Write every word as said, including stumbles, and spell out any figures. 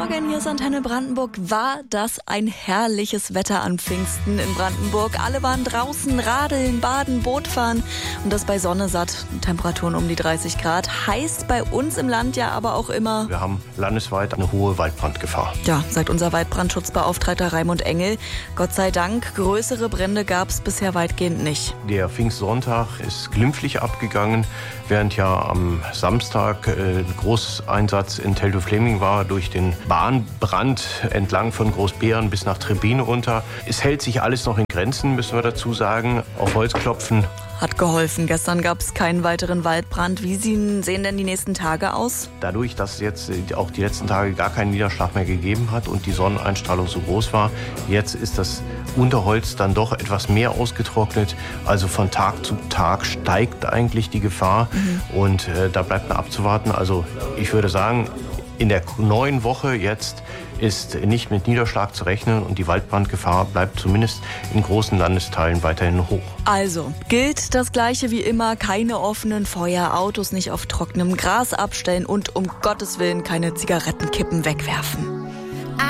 Morgen, hier ist Antenne Brandenburg. War das ein herrliches Wetter an Pfingsten in Brandenburg? Alle waren draußen, radeln, baden, Boot fahren und das bei Sonne satt. Temperaturen um die dreißig Grad. Heißt bei uns im Land ja aber auch immer... Wir haben landesweit eine hohe Waldbrandgefahr. Ja, sagt unser Waldbrandschutzbeauftragter Raimund Engel. Gott sei Dank, größere Brände gab es bisher weitgehend nicht. Der Pfingstsonntag ist glimpflich abgegangen, während ja am Samstag äh, ein Großeinsatz in Teltow-Fläming war durch den Bahnbrand entlang von Großbeeren bis nach Trebbin runter. Es hält sich alles noch in Grenzen, müssen wir dazu sagen. Auf Holz klopfen. Hat geholfen. Gestern gab es keinen weiteren Waldbrand. Wie sehen denn die nächsten Tage aus? Dadurch, dass es jetzt auch die letzten Tage gar keinen Niederschlag mehr gegeben hat und die Sonneneinstrahlung so groß war, jetzt ist das Unterholz dann doch etwas mehr ausgetrocknet. Also von Tag zu Tag steigt eigentlich die Gefahr mhm. und äh, da bleibt noch abzuwarten. Also ich würde sagen, in der neuen Woche jetzt ist nicht mit Niederschlag zu rechnen und die Waldbrandgefahr bleibt zumindest in großen Landesteilen weiterhin hoch. Also gilt das Gleiche wie immer, keine offenen Feuer, Autos nicht auf trockenem Gras abstellen und um Gottes Willen keine Zigarettenkippen wegwerfen.